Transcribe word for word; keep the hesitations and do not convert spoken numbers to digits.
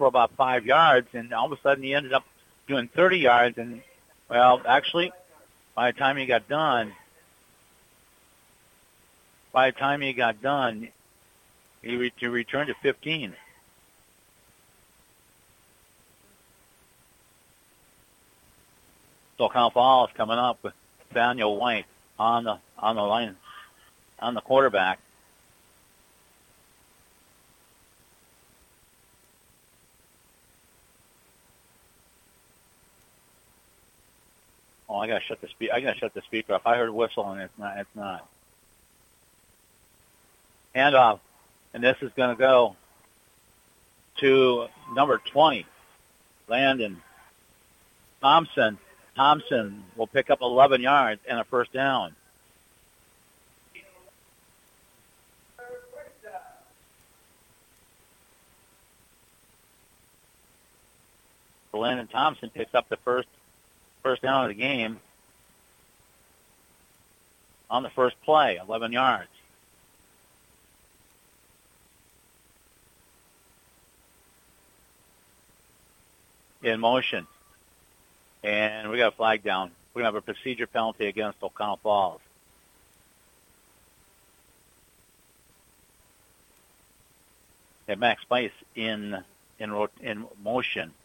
for about five yards, and all of a sudden he ended up doing thirty yards. And, well, actually, by the time he got done, by the time he got done, he, re- he returned to fifteen. So Cal Falls coming up with Daniel White on the on the line, on the quarterback. Oh, I gotta shut the speaker. I gotta shut the speaker off. I heard a whistle, and it's not. It's not. Handoff, and this is gonna go to number twenty, Landon Thompson. Thompson will pick up eleven yards and a first down. Landon Thompson picks up the first first down of the game on the first play, eleven yards. In motion. And we got a flag down. We're going to have a procedure penalty against O'Connell Falls. And Max Spice in in in motion.